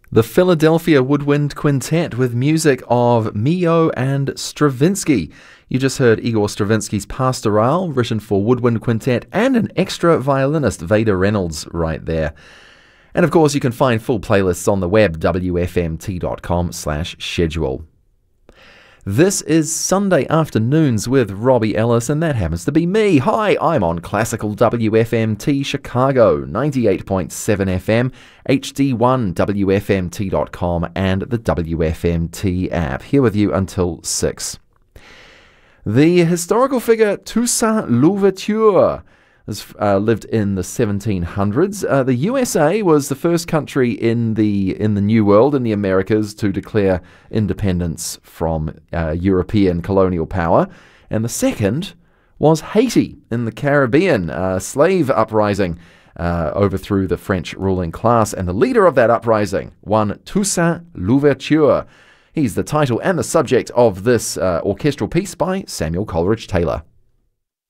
The Philadelphia Woodwind Quintet with music of Mio and Stravinsky. You just heard Igor Stravinsky's Pastoral, written for Woodwind Quintet, and an extra violinist, Veda Reynolds, right there. And of course, you can find full playlists on the web, wfmt.com/schedule. This is Sunday Afternoons with Robbie Ellis, and that happens to be me. Hi, I'm on Classical WFMT Chicago, 98.7 FM, HD1, WFMT.com, and the WFMT app. Here with you until 6. The historical figure Toussaint Louverture has lived in the 1700s. The USA was the first country in the New World, in the Americas, to declare independence from European colonial power. And the second was Haiti in the Caribbean. Slave uprising overthrew the French ruling class, and the leader of that uprising, one Toussaint Louverture. He's the title and the subject of this orchestral piece by Samuel Coleridge Taylor.